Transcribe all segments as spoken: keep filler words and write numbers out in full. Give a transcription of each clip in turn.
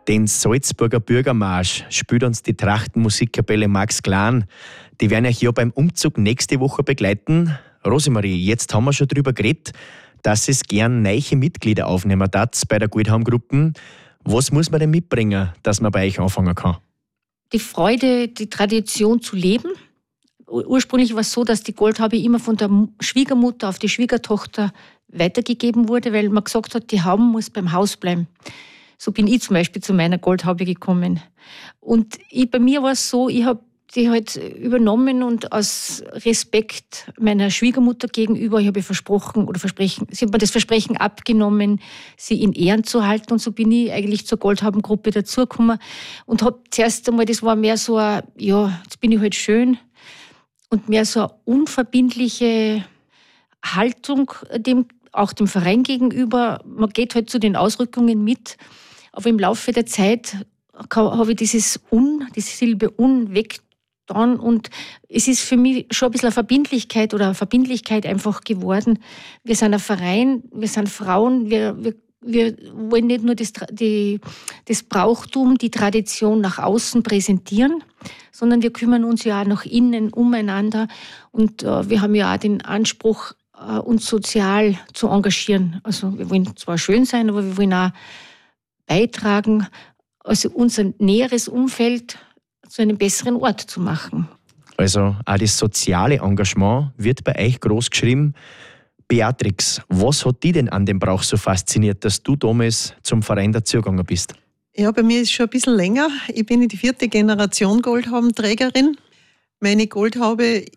Den Salzburger Bürgermarsch spielt uns die Trachtenmusikkapelle Max Klein. Die werden euch ja beim Umzug nächste Woche begleiten. Rosemarie, jetzt haben wir schon darüber geredet, dass es gern neue Mitglieder aufnehmen darf bei der Goldhaum-Gruppe. Was muss man denn mitbringen, dass man bei euch anfangen kann? Die Freude, die Tradition zu leben. Ursprünglich war es so, dass die Goldhaube immer von der Schwiegermutter auf die Schwiegertochter weitergegeben wurde, weil man gesagt hat, die Haube muss beim Haus bleiben. So bin ich zum Beispiel zu meiner Goldhaube gekommen. Und ich, bei mir war es so, ich habe die halt übernommen und aus Respekt meiner Schwiegermutter gegenüber, ich habe ihr versprochen oder versprechen, sie hat mir das Versprechen abgenommen, sie in Ehren zu halten. Und so bin ich eigentlich zur Goldhaubengruppe dazugekommen und habe zuerst einmal, das war mehr so ein, ja, jetzt bin ich halt schön und mehr so eine unverbindliche Haltung dem, auch dem Verein gegenüber. Man geht halt zu den Ausrückungen mit, aber im Laufe der Zeit habe ich dieses Un, diese Silbe Un weggetan und es ist für mich schon ein bisschen eine Verbindlichkeit oder eine Verbindlichkeit einfach geworden. Wir sind ein Verein, wir sind Frauen, wir, wir, wir wollen nicht nur das, die, das Brauchtum, die Tradition nach außen präsentieren, sondern wir kümmern uns ja auch nach innen umeinander und äh, wir haben ja auch den Anspruch, äh, uns sozial zu engagieren. Also wir wollen zwar schön sein, aber wir wollen auch beitragen, also unser näheres Umfeld zu einem besseren Ort zu machen. Also auch das soziale Engagement wird bei euch groß geschrieben. Beatrix, was hat dich denn an dem Brauch so fasziniert, dass du damals zum Verein dazugegangen bist? Ja, bei mir ist es schon ein bisschen länger. Ich bin die vierte Generation Goldhaubenträgerin. Meine Goldhaube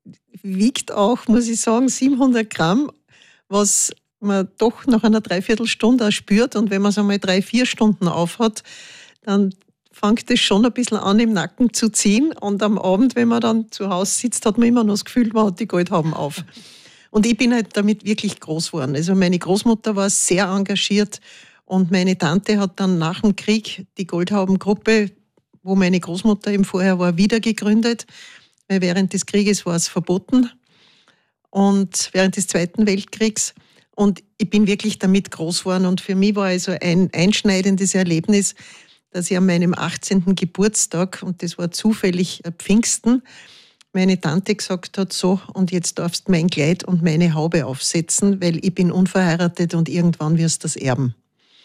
wiegt auch, muss ich sagen, siebenhundert Gramm, was man doch nach einer Dreiviertelstunde auch spürt. Und wenn man es einmal drei, vier Stunden aufhat, dann fängt es schon ein bisschen an, im Nacken zu ziehen. Und am Abend, wenn man dann zu Hause sitzt, hat man immer noch das Gefühl, man hat die Goldhauben auf. Und ich bin halt damit wirklich groß geworden. Also meine Großmutter war sehr engagiert und meine Tante hat dann nach dem Krieg die Goldhaubengruppe, wo meine Großmutter eben vorher war, wieder gegründet. Weil während des Krieges war es verboten und während des Zweiten Weltkriegs. Und ich bin wirklich damit groß geworden. Und für mich war also ein einschneidendes Erlebnis, dass ich an meinem achtzehnten Geburtstag, und das war zufällig Pfingsten, meine Tante gesagt hat, so, und jetzt darfst du mein Kleid und meine Haube aufsetzen, weil ich bin unverheiratet und irgendwann wirst du das erben.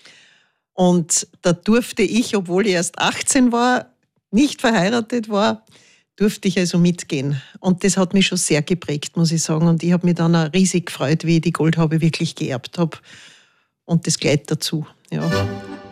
Und da durfte ich, obwohl ich erst achtzehn war, nicht verheiratet war, durfte ich also mitgehen. Und das hat mich schon sehr geprägt, muss ich sagen. Und ich habe mich dann auch riesig gefreut, wie ich die Goldhaube wirklich geerbt habe. Und das Kleid dazu, ja.